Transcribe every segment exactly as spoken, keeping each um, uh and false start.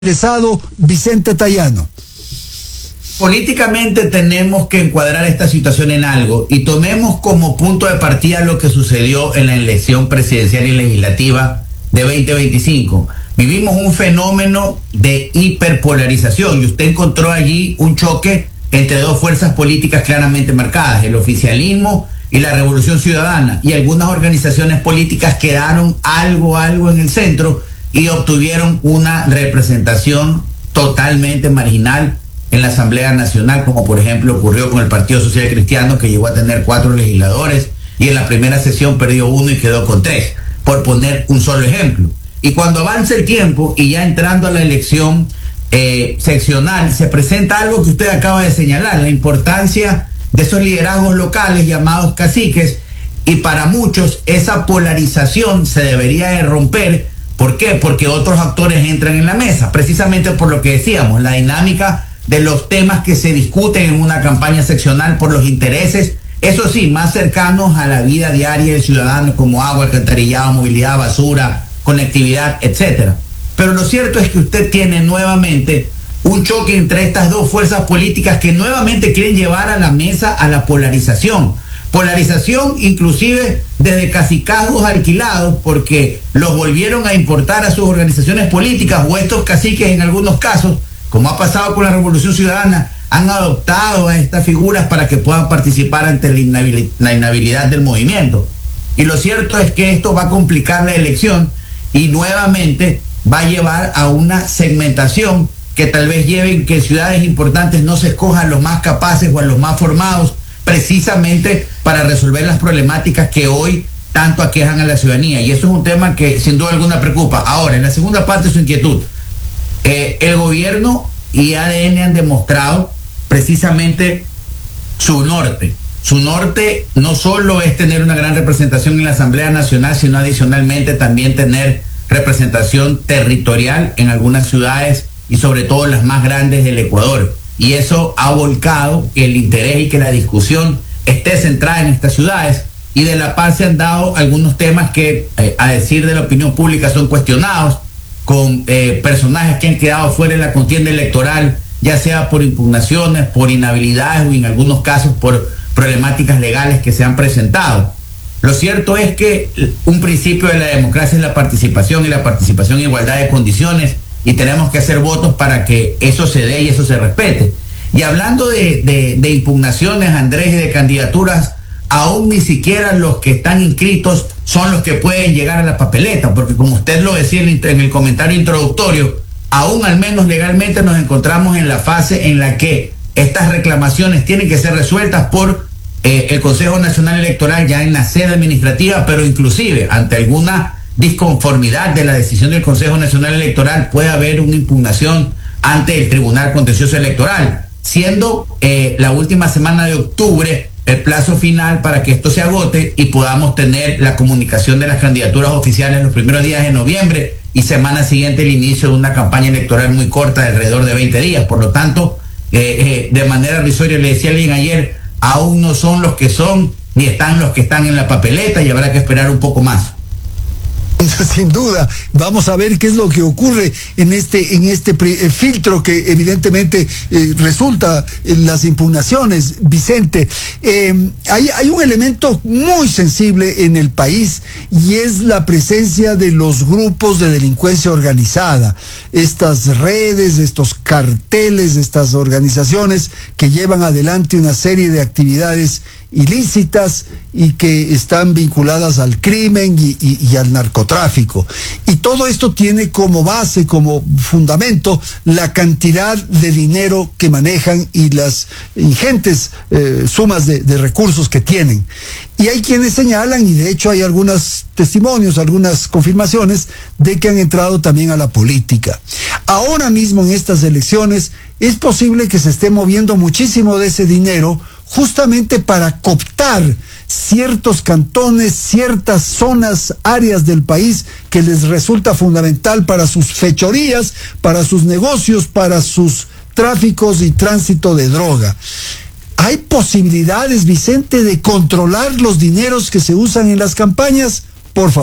Interesado Vicente Tayano. Políticamente tenemos que encuadrar esta situación en algo y tomemos como punto de partida lo que sucedió en la elección presidencial y legislativa de veinte veinticinco. Vivimos un fenómeno de hiperpolarización y usted encontró allí un choque entre dos fuerzas políticas claramente marcadas, el oficialismo y la Revolución Ciudadana, y algunas organizaciones políticas quedaron algo, algo en el centro y obtuvieron una representación totalmente marginal en la Asamblea Nacional, como por ejemplo ocurrió con el Partido Social Cristiano, que llegó a tener cuatro legisladores y en la primera sesión perdió uno y quedó con tres, por poner un solo ejemplo. Y cuando avanza el tiempo y ya entrando a la elección eh, seccional, se presenta algo que usted acaba de señalar, la importancia de esos liderazgos locales llamados caciques, y para muchos esa polarización se debería de romper. ¿Por qué? Porque otros actores entran en la mesa, precisamente por lo que decíamos, la dinámica de los temas que se discuten en una campaña seccional por los intereses, eso sí, más cercanos a la vida diaria del ciudadano, como agua, alcantarillado, movilidad, basura, conectividad, etcétera. Pero lo cierto es que usted tiene nuevamente un choque entre estas dos fuerzas políticas que nuevamente quieren llevar a la mesa a la polarización. Polarización inclusive desde cacicazgos alquilados, porque los volvieron a importar a sus organizaciones políticas, o estos caciques en algunos casos, como ha pasado con la Revolución Ciudadana, han adoptado a estas figuras para que puedan participar ante la inhabilidad, la inhabilidad del movimiento. Y lo cierto es que esto va a complicar la elección y nuevamente va a llevar a una segmentación que tal vez lleven que ciudades importantes no se escojan los más capaces o a los más formados, precisamente para resolver las problemáticas que hoy tanto aquejan a la ciudadanía. Y eso es un tema que sin duda alguna preocupa. Ahora, en la segunda parte de su inquietud, eh, el gobierno y A D N han demostrado precisamente su norte. Su norte no solo es tener una gran representación en la Asamblea Nacional, sino adicionalmente también tener representación territorial en algunas ciudades y sobre todo las más grandes del Ecuador. Y eso ha volcado que el interés y que la discusión esté centrada en estas ciudades. Y de la paz se han dado algunos temas que, eh, a decir de la opinión pública, son cuestionados, con eh, personajes que han quedado fuera de la contienda electoral, ya sea por impugnaciones, por inhabilidades o en algunos casos por problemáticas legales que se han presentado. Lo cierto es que un principio de la democracia es la participación, y la participación en igualdad de condiciones, y tenemos que hacer votos para que eso se dé y eso se respete. Y hablando de, de, de impugnaciones, Andrés, y de candidaturas, aún ni siquiera los que están inscritos son los que pueden llegar a la papeleta, porque como usted lo decía en el comentario introductorio, aún al menos legalmente nos encontramos en la fase en la que estas reclamaciones tienen que ser resueltas por eh, el Consejo Nacional Electoral ya en la sede administrativa, pero inclusive ante alguna disconformidad de la decisión del Consejo Nacional Electoral puede haber una impugnación ante el Tribunal Contencioso Electoral, siendo eh, la última semana de octubre el plazo final para que esto se agote y podamos tener la comunicación de las candidaturas oficiales los primeros días de noviembre, y semana siguiente el inicio de una campaña electoral muy corta de alrededor de veinte días. Por lo tanto, eh, eh, de manera risoria le decía a alguien ayer, aún no son los que son, ni están los que están en la papeleta, y habrá que esperar un poco más. Sin duda, vamos a ver qué es lo que ocurre en este en este eh, filtro que evidentemente eh, resulta en las impugnaciones. Vicente, eh, hay, hay un elemento muy sensible en el país, y es la presencia de los grupos de delincuencia organizada, estas redes, estos carteles, estas organizaciones que llevan adelante una serie de actividades ilícitas y que están vinculadas al crimen y, y, y al narcotráfico. Y todo esto tiene como base, como fundamento, la cantidad de dinero que manejan y las ingentes eh, sumas de, de recursos que tienen. Y hay quienes señalan, y de hecho hay algunos testimonios, algunas confirmaciones, de que han entrado también a la política. Ahora mismo en estas elecciones es posible que se esté moviendo muchísimo de ese dinero justamente para cooptar ciertos cantones, ciertas zonas, áreas del país que les resulta fundamental para sus fechorías, para sus negocios, para sus tráficos y tránsito de droga. ¿Hay posibilidades, Vicente, de controlar los dineros que se usan en las campañas? Por favor.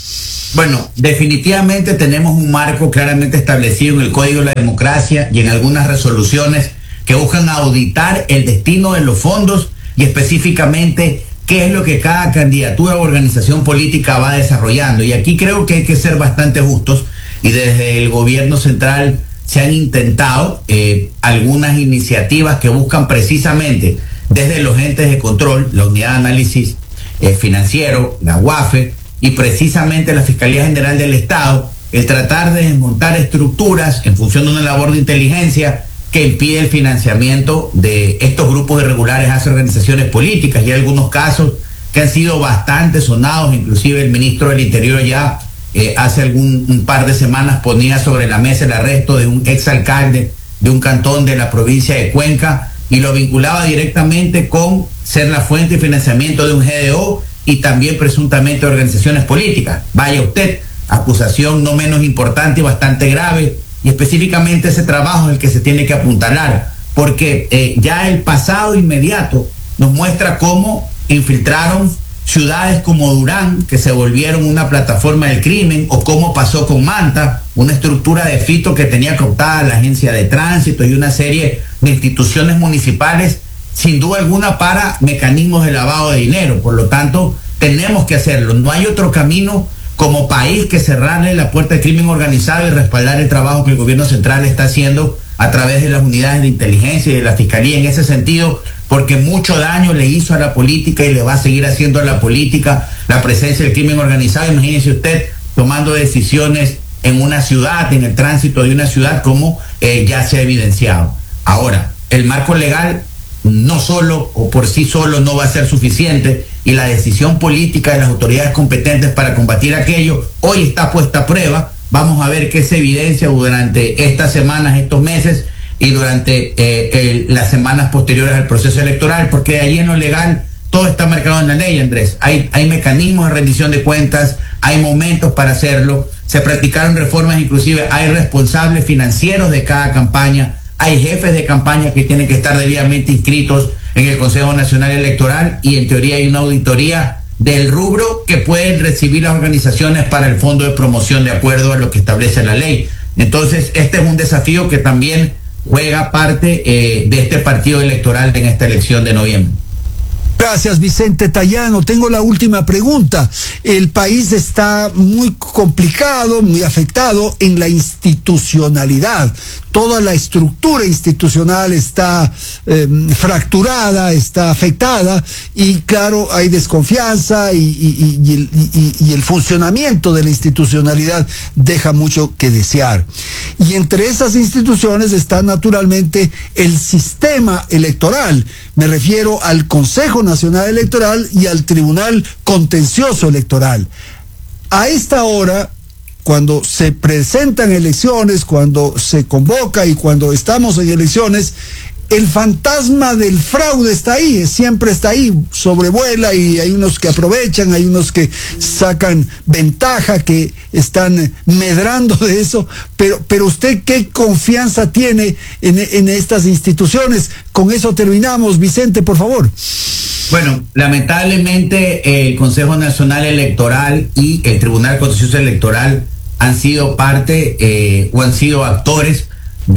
Bueno, definitivamente tenemos un marco claramente establecido en el Código de la Democracia y en algunas resoluciones que buscan auditar el destino de los fondos y específicamente qué es lo que cada candidatura o organización política va desarrollando. Y aquí creo que hay que ser bastante justos y desde el gobierno central se han intentado eh, algunas iniciativas que buscan precisamente desde los entes de control, la Unidad de Análisis eh, Financiero, la U A F E, y precisamente la Fiscalía General del Estado, el tratar de desmontar estructuras en función de una labor de inteligencia que impide el financiamiento de estos grupos irregulares hacia organizaciones políticas. Y hay algunos casos que han sido bastante sonados, inclusive el ministro del Interior ya eh, hace algún un par de semanas ponía sobre la mesa el arresto de un exalcalde de un cantón de la provincia de Cuenca y lo vinculaba directamente con ser la fuente de financiamiento de un G D O y también presuntamente organizaciones políticas. Vaya usted, acusación no menos importante y bastante grave, y específicamente ese trabajo es el que se tiene que apuntalar, porque eh, ya el pasado inmediato nos muestra cómo infiltraron ciudades como Durán, que se volvieron una plataforma del crimen, o cómo pasó con Manta, una estructura de fito que tenía cooptada la agencia de tránsito y una serie de instituciones municipales sin duda alguna para mecanismos de lavado de dinero. Por lo tanto, tenemos que hacerlo. No hay otro camino como país que cerrarle la puerta al crimen organizado y respaldar el trabajo que el gobierno central está haciendo a través de las unidades de inteligencia y de la Fiscalía en ese sentido, porque mucho daño le hizo a la política y le va a seguir haciendo a la política la presencia del crimen organizado. Imagínese usted tomando decisiones en una ciudad, en el tránsito de una ciudad, como eh, ya se ha evidenciado. Ahora, el marco legal no solo o por sí solo no va a ser suficiente, y la decisión política de las autoridades competentes para combatir aquello hoy está puesta a prueba. Vamos a ver qué se evidencia durante estas semanas, estos meses y durante eh, el, las semanas posteriores al proceso electoral, porque de allí en lo legal todo está marcado en la ley, Andrés. Hay, hay mecanismos de rendición de cuentas, hay momentos para hacerlo, se practicaron reformas, inclusive hay responsables financieros de cada campaña, hay jefes de campaña que tienen que estar debidamente inscritos en el Consejo Nacional Electoral, y en teoría hay una auditoría del rubro que pueden recibir las organizaciones para el fondo de promoción de acuerdo a lo que establece la ley. Entonces, este es un desafío que también juega parte eh, de este partido electoral en esta elección de noviembre. Gracias, Vicente Tayano. Tengo la última pregunta. El país está muy complicado, muy afectado en la institucionalidad. Toda la estructura institucional está eh, fracturada, está afectada, y claro, hay desconfianza y, y, y, el, y, y el funcionamiento de la institucionalidad deja mucho que desear. Y entre esas instituciones está naturalmente el sistema electoral. Me refiero al Consejo Nacional Electoral y al Tribunal Contencioso Electoral. A esta hora, cuando se presentan elecciones, cuando se convoca y cuando estamos en elecciones, el fantasma del fraude está ahí, siempre está ahí, sobrevuela, y hay unos que aprovechan, hay unos que sacan ventaja, que están medrando de eso, pero, pero usted, ¿qué confianza tiene en, en estas instituciones? Con eso terminamos, Vicente, por favor. Bueno, lamentablemente el Consejo Nacional Electoral y el Tribunal Contencioso Electoral han sido parte eh, o han sido actores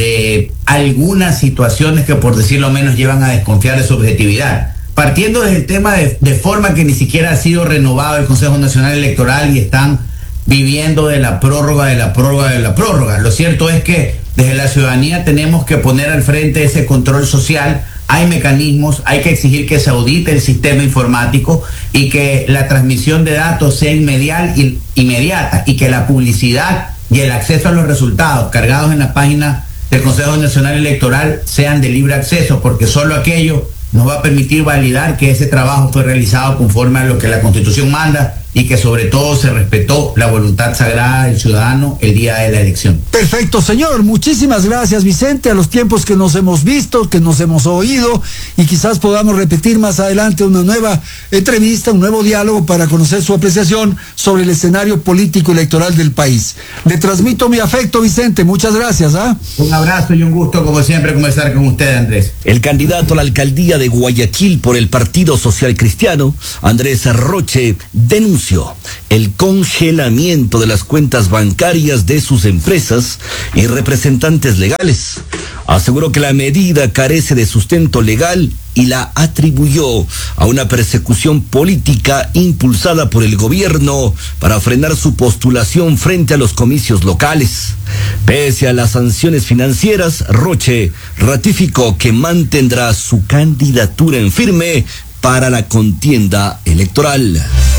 de algunas situaciones que, por decirlo menos, llevan a desconfiar de su objetividad. Partiendo desde el tema de, de forma que ni siquiera ha sido renovado el Consejo Nacional Electoral y están viviendo de la prórroga, de la prórroga, de la prórroga. Lo cierto es que desde la ciudadanía tenemos que poner al frente ese control social. Hay mecanismos, hay que exigir que se audite el sistema informático y que la transmisión de datos sea inmediata y, inmediata y que la publicidad y el acceso a los resultados cargados en la página del Consejo Nacional Electoral sean de libre acceso, porque solo aquello nos va a permitir validar que ese trabajo fue realizado conforme a lo que la Constitución manda y que sobre todo se respetó la voluntad sagrada del ciudadano el día de la elección. Perfecto, señor. Muchísimas gracias, Vicente. A los tiempos que nos hemos visto, que nos hemos oído, y quizás podamos repetir más adelante una nueva entrevista, un nuevo diálogo para conocer su apreciación sobre el escenario político electoral del país. Le transmito mi afecto, Vicente. Muchas gracias. ¿ah? Un abrazo y un gusto, como siempre, conversar con usted, Andrés. El candidato a la alcaldía de Guayaquil por el Partido Social Cristiano, Andrés Roche, denunció anunció el congelamiento de las cuentas bancarias de sus empresas y representantes legales. Aseguró que la medida carece de sustento legal y la atribuyó a una persecución política impulsada por el gobierno para frenar su postulación frente a los comicios locales. Pese a las sanciones financieras, Roche ratificó que mantendrá su candidatura en firme para la contienda electoral.